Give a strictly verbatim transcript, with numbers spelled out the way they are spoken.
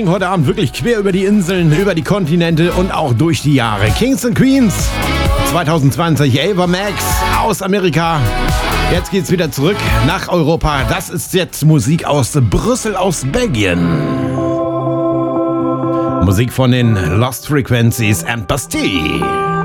springen heute Abend wirklich quer über die Inseln, über die Kontinente und auch durch die Jahre. Kings and Queens zwanzig zwanzig, Ava Max aus Amerika. Jetzt geht's wieder zurück nach Europa. Das ist jetzt Musik aus Brüssel, aus Belgien. Musik von den Lost Frequencies and Bastille.